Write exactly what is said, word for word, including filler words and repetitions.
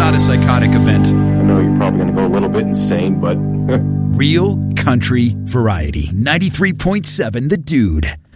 not a psychotic event. I know you're probably going to go a little bit insane, but... Real country variety. ninety-three point seven The Dude.